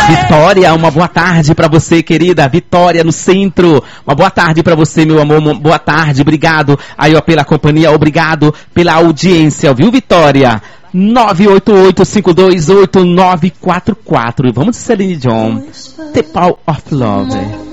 Vitória, uma boa tarde pra você, querida. Vitória, no centro. Uma boa tarde pra você, meu amor. Uma boa tarde, obrigado aí, ó, pela companhia. Obrigado pela audiência, viu, Vitória? 988-528-944. Vamos de Celine Dion. The Power of Love.